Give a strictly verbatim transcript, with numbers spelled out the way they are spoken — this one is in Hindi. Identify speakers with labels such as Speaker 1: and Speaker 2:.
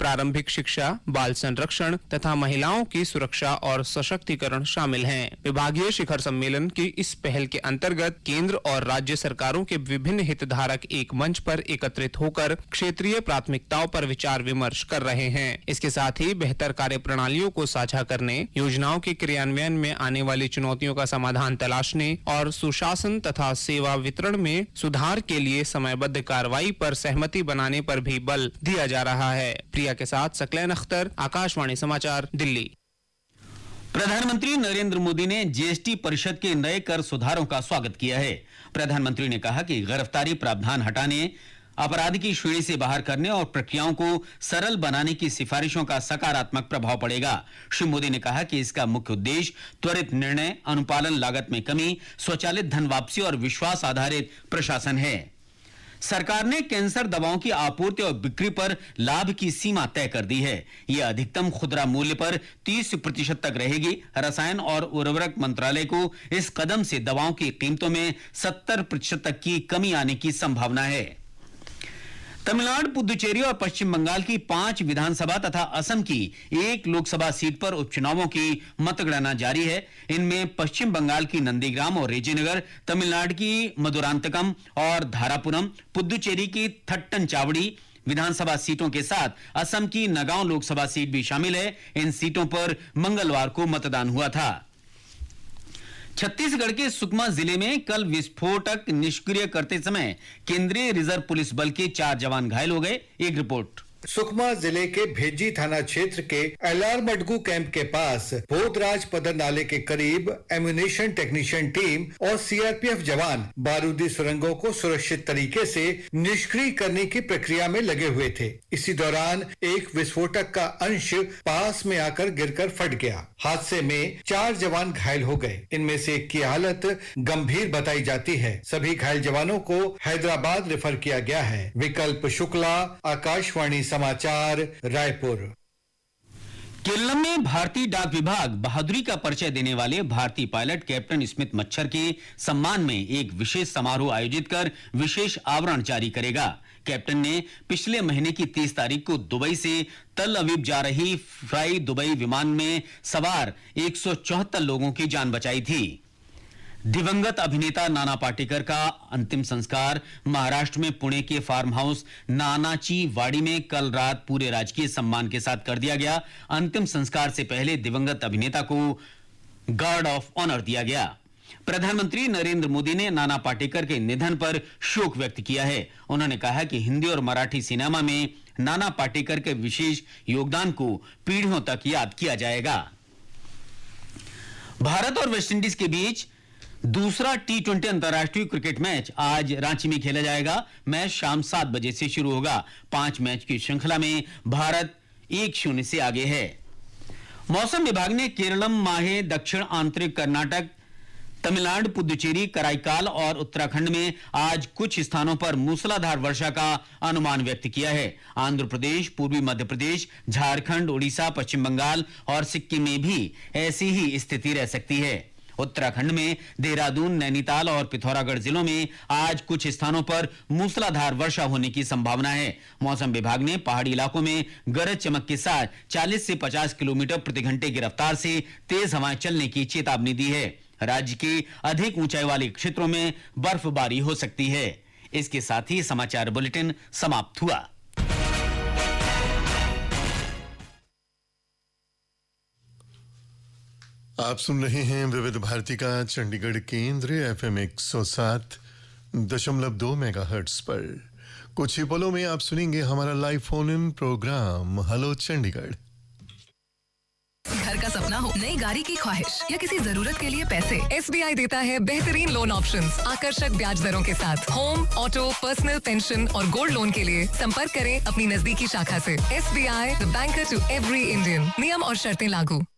Speaker 1: प्रारंभिक शिक्षा, बाल संरक्षण तथा महिलाओं की सुरक्षा और सशक्तिकरण शामिल हैं। विभागीय शिखर सम्मेलन की इस पहल के अंतर्गत केंद्र और राज्य सरकारों के विभिन्न हितधारक एक मंच पर एकत्रित होकर क्षेत्रीय प्राथमिकताओं पर विचार विमर्श कर रहे हैं। इसके साथ ही बेहतर कार्य प्रणालियों को साझा करने, योजनाओं के क्रियान्वयन में आने वाली चुनौतियों का समाधान तलाशने और सुशासन तथा सेवा वितरण में सुधार के लिए समयबद्ध कार्रवाई पर सहमति बनाने पर भी बल दिया जा रहा है। प्रिया के साथ सकलैन अख्तर, आकाशवाणी समाचार, दिल्ली।
Speaker 2: प्रधानमंत्री नरेंद्र मोदी ने जीएसटी परिषद के नए कर सुधारों का स्वागत किया है। प्रधानमंत्री ने कहा कि गिरफ्तारी प्रावधान हटाने, अपराध की श्रेणी से बाहर करने और प्रक्रियाओं को सरल बनाने की सिफारिशों का सकारात्मक प्रभाव पड़ेगा। श्री मोदी ने कहा कि इसका मुख्य उद्देश्य त्वरित निर्णय, अनुपालन लागत में कमी, स्वचालित धन वापसी और विश्वास आधारित प्रशासन है। सरकार ने कैंसर दवाओं की आपूर्ति और बिक्री पर लाभ की सीमा तय कर दी है। यह अधिकतम खुदरा मूल्य पर तीस प्रतिशत तक रहेगी। रसायन और उर्वरक मंत्रालय को इस कदम से दवाओं की कीमतों में सत्तर प्रतिशत तक की कमी आने की संभावना है। तमिलनाडु, पुदुचेरी और पश्चिम बंगाल की पांच विधानसभा तथा असम की एक लोकसभा सीट पर उपचुनावों की मतगणना जारी है। इनमें पश्चिम बंगाल की नंदीग्राम और रेजीनगर, तमिलनाडु की मधुरांतकम और धारापुरम, पुदुचेरी की थट्टनचावड़ी विधानसभा सीटों के साथ असम की नगांव लोकसभा सीट भी शामिल है। इन सीटों पर मंगलवार को मतदान हुआ था। छत्तीसगढ़ के सुकमा जिले में कल विस्फोटक निष्क्रिय करते समय केंद्रीय रिजर्व पुलिस बल के चार जवान घायल हो गए। एक रिपोर्ट।
Speaker 3: सुकमा जिले के भेजी थाना क्षेत्र के एलारमडगू कैंप के पास भोतराज पदर नाले के करीब एम्यूनेशन टेक्नीशियन टीम और सीआरपीएफ जवान बारूदी सुरंगों को सुरक्षित तरीके से निष्क्रिय करने की प्रक्रिया में लगे हुए थे। इसी दौरान एक विस्फोटक का अंश पास में आकर गिरकर फट गया। हादसे में चार जवान घायल हो गए। इनमें से एक की हालत गंभीर बताई जाती है। सभी घायल जवानों को हैदराबाद रेफर किया गया है। विकल्प शुक्ला, आकाशवाणी समाचार, रायपुर।
Speaker 2: केरल में भारतीय डाक विभाग बहादुरी का परिचय देने वाले भारतीय पायलट कैप्टन स्मिथ मच्छर के सम्मान में एक विशेष समारोह आयोजित कर विशेष आवरण जारी करेगा। कैप्टन ने पिछले महीने की तीस तारीख को दुबई से तल अवीव जा रही फ्लाई दुबई विमान में सवार एक सौ चौहत्तर लोगों की जान बचाई थी। दिवंगत अभिनेता नाना पाटेकर का अंतिम संस्कार महाराष्ट्र में पुणे के फार्म हाउस नानाची वाड़ी में कल रात पूरे राजकीय सम्मान के साथ कर दिया गया। अंतिम संस्कार से पहले दिवंगत अभिनेता को गार्ड ऑफ ऑनर दिया गया। प्रधानमंत्री नरेंद्र मोदी ने नाना पाटेकर के निधन पर शोक व्यक्त किया है। उन्होंने कहा कि हिंदी और मराठी सिनेमा में नाना पाटेकर के विशेष योगदान को पीढ़ियों तक याद किया जाएगा। भारत और वेस्टइंडीज के बीच दूसरा टी ट्वेंटी अंतर्राष्ट्रीय क्रिकेट मैच आज रांची में खेला जाएगा। मैच शाम सात बजे से शुरू होगा। पांच मैच की श्रृंखला में भारत एक शून्य से आगे है। मौसम विभाग ने केरलम, माहे, दक्षिण आंतरिक कर्नाटक, तमिलनाडु, पुदुचेरी, कराईकाल और उत्तराखंड में आज कुछ स्थानों पर मूसलाधार वर्षा का अनुमान व्यक्त किया है। आंध्र प्रदेश, पूर्वी मध्य प्रदेश, झारखंड, उड़ीसा, पश्चिम बंगाल और सिक्किम में भी ऐसी ही स्थिति रह सकती है। उत्तराखंड में देहरादून, नैनीताल और पिथौरागढ़ जिलों में आज कुछ स्थानों पर मूसलाधार वर्षा होने की संभावना है। मौसम विभाग ने पहाड़ी इलाकों में गरज चमक के साथ चालीस से पचास किलोमीटर प्रति घंटे की रफ्तार से तेज हवाएं चलने की चेतावनी दी है। राज्य के अधिक ऊंचाई वाले क्षेत्रों में बर्फबारी हो सकती है। इसके साथ ही समाचार बुलेटिन समाप्त हुआ।
Speaker 4: आप सुन रहे हैं विविध भारती का चंडीगढ़ केंद्र एफएम एक सौ सात दशमलव दो मेगाहर्ट्ज पर। कुछ ही पलों में आप सुनेंगे हमारा live phone in programme hello Chandigarh.
Speaker 5: घर का सपना हो, नई गाड़ी की ख्वाहिश या किसी जरूरत के लिए पैसे, एसबीआई देता है बेहतरीन लोन ऑप्शंस, आकर्षक ब्याज दरों के साथ। होम, ऑटो, पर्सनल, पेंशन और गोल्ड लोन के लिए संपर्क करें अपनी नजदीकी शाखा से। SBI, the banker to every Indian. नियम और शर्तें लागू।